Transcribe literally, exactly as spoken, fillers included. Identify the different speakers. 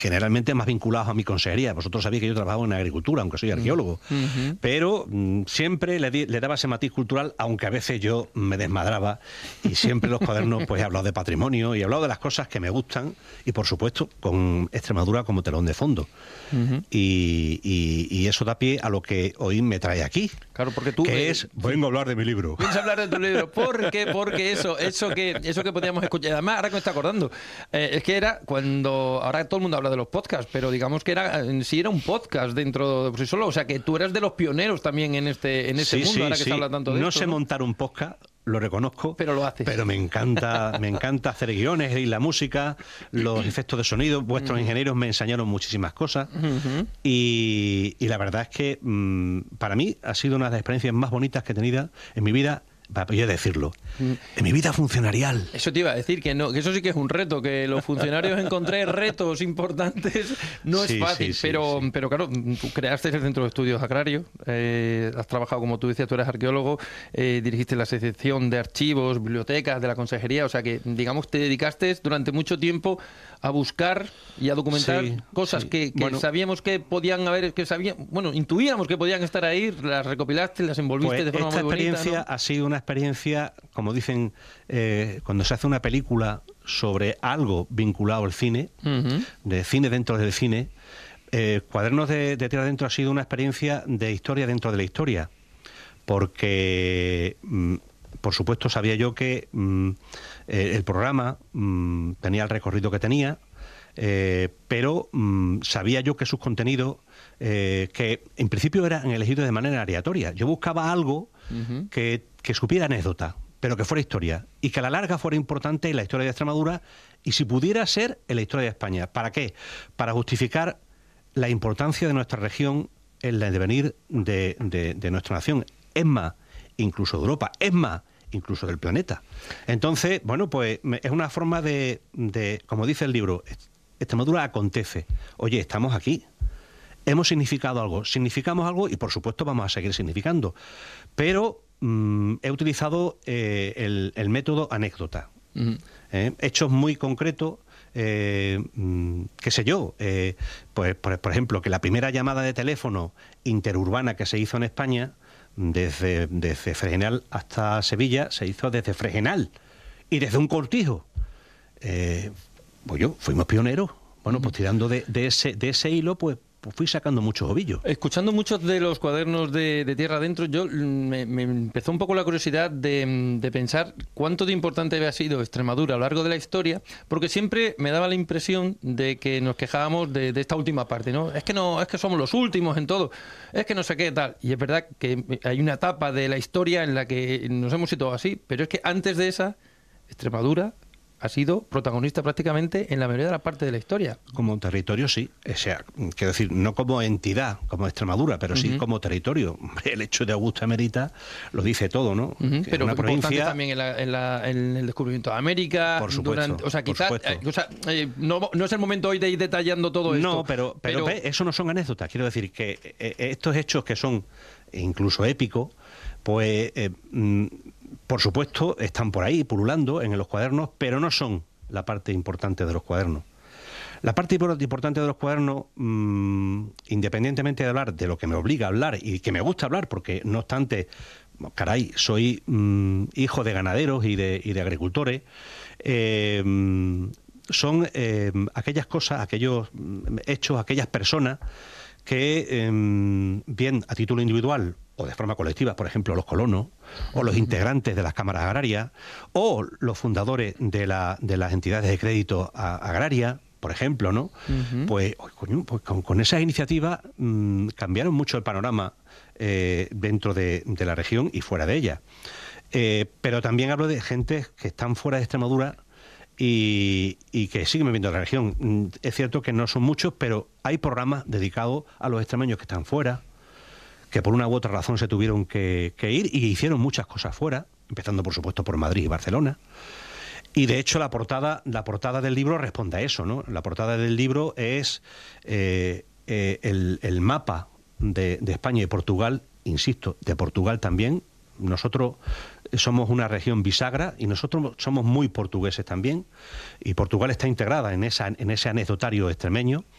Speaker 1: generalmente más vinculados a mi consejería. Vosotros sabéis que yo trabajo en agricultura, aunque soy arqueólogo, uh-huh. pero mm, siempre le, di, le daba ese matiz cultural, aunque a veces yo me desmadraba, y siempre en los cuadernos pues he hablado de patrimonio y he hablado de las cosas que me gustan, y por supuesto con Extremadura como telón de fondo. Uh-huh. y, y, y eso da pie a lo que hoy me trae aquí.
Speaker 2: Claro, porque tú...
Speaker 1: Que
Speaker 2: eh,
Speaker 1: es, vengo a hablar de mi libro.
Speaker 2: Vienes a hablar de tu libro. ¿Por qué? Porque eso, eso que, eso que podíamos escuchar, además ahora que me está acordando, eh, es que era cuando, ahora todo el mundo habla de los podcasts, pero digamos que era en sí era un podcast dentro de por sí solo, o sea que tú eras de los pioneros también en este, en este
Speaker 1: sí,
Speaker 2: mundo,
Speaker 1: sí,
Speaker 2: ahora que
Speaker 1: sí.
Speaker 2: se habla tanto de
Speaker 1: no
Speaker 2: esto.
Speaker 1: sé
Speaker 2: ¿no?
Speaker 1: montar un podcast, lo reconozco,
Speaker 2: pero lo haces.
Speaker 1: Pero me encanta, me encanta hacer guiones y la música, los efectos de sonido. Vuestros uh-huh. ingenieros me enseñaron muchísimas cosas uh-huh. y, y la verdad es que mmm, para mí ha sido una de las experiencias más bonitas que he tenido en mi vida. Voy a decirlo, en mi vida funcionarial.
Speaker 2: Eso te iba a decir, que no, que eso sí que es un reto, que los funcionarios encontrar retos importantes no es
Speaker 1: sí,
Speaker 2: fácil,
Speaker 1: sí, sí,
Speaker 2: pero,
Speaker 1: sí.
Speaker 2: pero claro, tú creaste el Centro de Estudios Agrarios, eh, has trabajado, como tú decías, tú eres arqueólogo, eh, dirigiste la sección de archivos, bibliotecas de la consejería, o sea que, digamos, te dedicaste durante mucho tiempo a buscar y a documentar
Speaker 1: sí,
Speaker 2: cosas
Speaker 1: sí.
Speaker 2: que, que
Speaker 1: bueno,
Speaker 2: sabíamos que podían haber, que sabíamos, bueno, intuíamos que podían estar ahí, las recopilaste, las envolviste
Speaker 1: pues
Speaker 2: de forma
Speaker 1: esta
Speaker 2: muy bonita.
Speaker 1: Esta experiencia, ¿no? Ha sido una experiencia, como dicen, eh, cuando se hace una película sobre algo vinculado al cine, uh-huh. de cine dentro del cine, eh, Cuadernos de, de Tierra Adentro ha sido una experiencia de historia dentro de la historia, porque... Mm, por supuesto, sabía yo que mmm, eh, el programa mmm, tenía el recorrido que tenía, eh, pero mmm, sabía yo que sus contenidos, eh, que en principio eran elegidos de manera aleatoria. Yo buscaba algo uh-huh. que, que supiera anécdota, pero que fuera historia, y que a la larga fuera importante en la historia de Extremadura, y si pudiera ser en la historia de España. ¿Para qué? Para justificar la importancia de nuestra región en el devenir de, de, de nuestra nación. Es más, incluso de Europa, es más, incluso del planeta. Entonces, bueno, pues es una forma de, de, como dice el libro, Extremadura acontece. Oye, estamos aquí, hemos significado algo, significamos algo y por supuesto vamos a seguir significando. Pero mmm, he utilizado eh, el, el método anécdota. Uh-huh. ¿eh? Hechos muy concretos, eh, mmm, qué sé yo, eh, pues por, por ejemplo, que la primera llamada de teléfono interurbana que se hizo en España, Desde, desde Fregenal hasta Sevilla, se hizo desde Fregenal y desde un cortijo. Eh, pues yo, fuimos pioneros. Bueno, pues tirando de, de, ese, de ese hilo, pues, pues fui sacando muchos ovillos.
Speaker 2: Escuchando muchos de los cuadernos de, de Tierra Adentro, yo me, me empezó un poco la curiosidad de, de pensar cuánto de importante había sido Extremadura a lo largo de la historia, porque siempre me daba la impresión de que nos quejábamos de, de esta última parte, ¿no? Es que no, es que somos los últimos en todo, es que no sé qué tal. Y es verdad que hay una etapa de la historia en la que nos hemos situado así, pero es que antes de esa, Extremadura ha sido protagonista prácticamente en la mayoría de la parte de la historia.
Speaker 1: Como territorio, sí. O sea, quiero decir, no como entidad, como Extremadura, pero sí uh-huh. como territorio. El hecho de Augusta Emerita lo dice todo, ¿no?
Speaker 2: Uh-huh.
Speaker 1: Que
Speaker 2: pero
Speaker 1: una provincia
Speaker 2: también en, la, en, la, en el descubrimiento de América.
Speaker 1: Por supuesto.
Speaker 2: Durante, o sea, quizás,
Speaker 1: eh,
Speaker 2: o sea, eh, no, no es el momento hoy de ir detallando todo esto.
Speaker 1: No, pero, pero, pero... eso no son anécdotas. Quiero decir que eh, estos hechos que son incluso épicos, pues, eh, mm, por supuesto, están por ahí pululando en los cuadernos, pero no son la parte importante de los cuadernos. La parte importante de los cuadernos, mmm, independientemente de hablar de lo que me obliga a hablar y que me gusta hablar, porque no obstante, caray, soy mmm, hijo de ganaderos y de, y de agricultores, eh, son eh, aquellas cosas, aquellos hechos, aquellas personas que, eh, bien a título individual o de forma colectiva, por ejemplo, los colonos, o los integrantes de las cámaras agrarias, o los fundadores de, la, de las entidades de crédito agrarias, por ejemplo, ¿no? Uh-huh. Pues, coño, pues con, con esas iniciativas mmm, cambiaron mucho el panorama eh, dentro de, de la región y fuera de ella. Eh, pero también hablo de gente que están fuera de Extremadura y, y que siguen viviendo en la región. Es cierto que no son muchos, pero hay programas dedicados a los extremeños que están fuera, que por una u otra razón se tuvieron que, que ir y hicieron muchas cosas fuera, empezando por supuesto por Madrid y Barcelona. Y de hecho la portada, la portada del libro responde a eso, ¿no? La portada del libro es eh, eh, el, el mapa de, de España y Portugal, insisto, de Portugal también. Nosotros somos una región bisagra y nosotros somos muy portugueses también, y Portugal está integrada en, esa, en ese anecdotario extremeño.